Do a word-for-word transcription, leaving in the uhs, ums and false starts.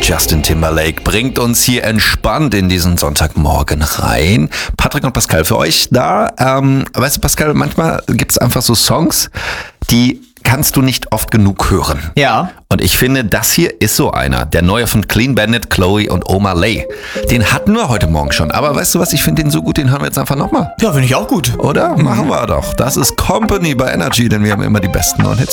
Justin Timberlake bringt uns hier entspannt in diesen Sonntagmorgen rein. Patrick und Pascal für euch da. Ähm, weißt du, Pascal, manchmal gibt es einfach so Songs, die kannst du nicht oft genug hören. Ja. Und ich finde, das hier ist so einer. Der neue von Clean Bandit, Chloe und Omar Lay. Den hatten wir heute Morgen schon. Aber weißt du was, ich finde den so gut, den hören wir jetzt einfach nochmal. Ja, finde ich auch gut. Oder? Mhm. Machen wir doch. Das ist Company bei Energy, denn wir haben immer die besten neuen Hits.